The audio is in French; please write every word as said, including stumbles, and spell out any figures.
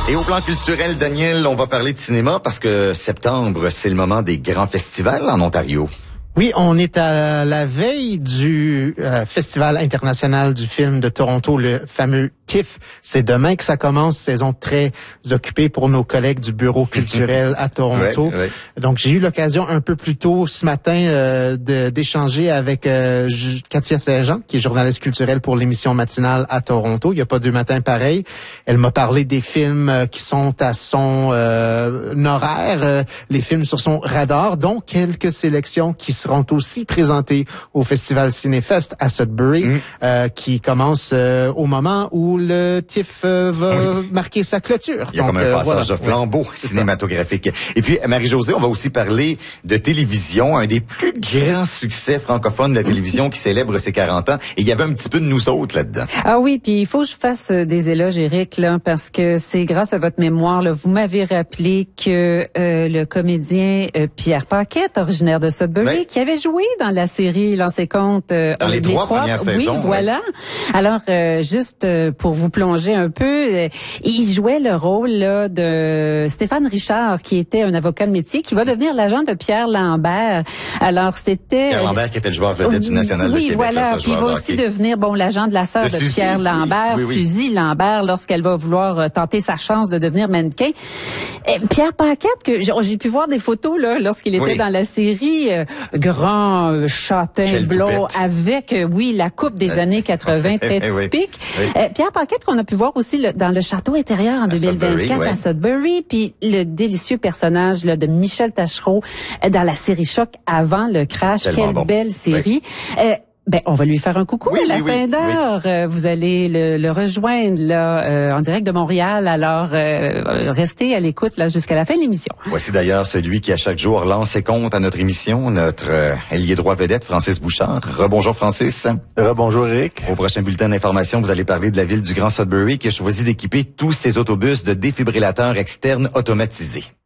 Et au plan culturel, Daniel, on va parler de cinéma parce que septembre, c'est le moment des grands festivals en Ontario. Oui, on est à la veille du euh, Festival international du film de Toronto, le fameux T I F F. C'est demain que ça commence, saison très occupée pour nos collègues du bureau culturel à Toronto. Ouais, ouais. Donc, j'ai eu l'occasion un peu plus tôt ce matin euh, de, d'échanger avec euh, Katia Saint-Jean, qui est journaliste culturelle pour l'émission matinale à Toronto. Il n'y a pas deux matins pareils. Elle m'a parlé des films euh, qui sont à son euh, horaire, euh, les films sur son radar, dont quelques sélections qui seront aussi présentées au Festival Cinéfest à Sudbury, mmh. euh, qui commence euh, au moment où le T I F F euh, va oui. marquer sa clôture. Il y a Donc, comme un euh, passage voilà. de flambeau oui, cinématographique. Et puis, Marie-Josée, on va aussi parler de télévision, un des plus grands succès francophones de la télévision qui célèbre ses quarante ans. Et il y avait un petit peu de nous autres là-dedans. Ah oui, puis il faut que je fasse des éloges, Éric, là, parce que c'est grâce à votre mémoire, là, vous m'avez rappelé que euh, le comédien euh, Pierre Paquette, originaire de Sudbury, oui. qui avait joué dans la série Lancez compte euh, dans les, les trois, trois premières oui, saisons. Voilà. Oui. Alors, euh, juste euh, pour vous plonger un peu, euh, il jouait le rôle là de Stéphane Richard, qui était un avocat de métier, qui va devenir l'agent de Pierre Lambert. Alors, c'était... Pierre Lambert, qui était le joueur vedette du National oui, de Québec. Voilà. Là, Puis il va aussi devenir, bon, l'agent de la sœur de, de Pierre Lambert, oui, oui, oui. Suzy Lambert, lorsqu'elle va vouloir euh, tenter sa chance de devenir mannequin. Et Pierre Paquette, que j'ai pu voir des photos là lorsqu'il était oui. dans la série, euh, grand, euh, châtain, Quelle blond, avec, euh, oui, la coupe des euh, années quatre-vingt, très eh, typique. Oui. Oui. Euh, Pierre Paquette, qu'on a pu voir aussi le, dans le château intérieur en à deux mille vingt-quatre Sudbury, à Sudbury, puis le délicieux personnage là, de Michel Tachereau euh, dans la série Choc avant le crash. Quelle bon. belle série. Oui. Euh, Ben, on va lui faire un coucou oui, à la oui, fin oui, d'heure. Oui. Euh, vous allez le, le rejoindre là euh, en direct de Montréal. Alors, euh, restez à l'écoute là jusqu'à la fin de l'émission. Voici d'ailleurs celui qui à chaque jour lance ses comptes à notre émission, notre euh, ailier droit vedette, Francis Bouchard. Rebonjour Francis. Rebonjour Eric. Au prochain bulletin d'information, vous allez parler de la ville du Grand Sudbury qui a choisi d'équiper tous ses autobus de défibrillateurs externes automatisés.